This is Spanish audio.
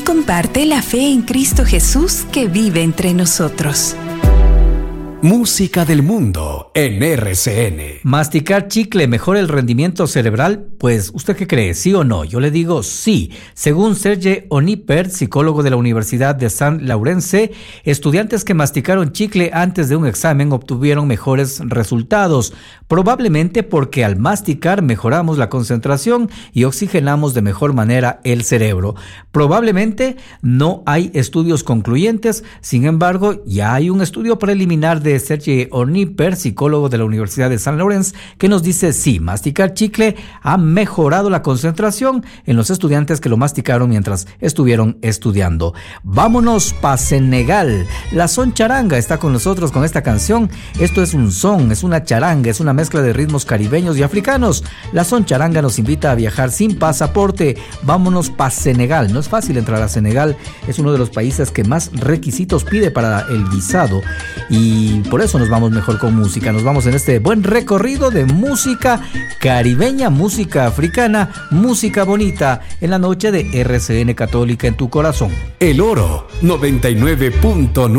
Comparte la fe en Cristo Jesús que vive entre nosotros. Música del mundo en RCN. ¿Masticar chicle mejora el rendimiento cerebral? Pues, ¿usted qué cree? ¿Sí o no? Yo le digo sí. Según Serge Onipert, psicólogo de la Universidad de San Laurence, estudiantes que masticaron chicle antes de un examen obtuvieron mejores resultados. Probablemente porque al masticar mejoramos la concentración y oxigenamos de mejor manera el cerebro. Probablemente no hay estudios concluyentes, sin embargo, ya hay un estudio preliminar de Serge Onipert, psicólogo de la Universidad de San Laurence, que nos dice sí, masticar chicle ha mejorado la concentración en los estudiantes que lo masticaron mientras estuvieron estudiando. Vámonos pa' Senegal. La son charanga está con nosotros con esta canción. Esto es un son, es una charanga, es una mezcla de ritmos caribeños y africanos. La son charanga nos invita a viajar sin pasaporte. Vámonos pa' Senegal. No es fácil entrar a Senegal, es uno de los países que más requisitos pide para el visado y por eso nos vamos mejor con música. Nos vamos en este buen recorrido de música caribeña, música africana, música bonita en la noche de RCN Católica en tu corazón. El Oro 99.9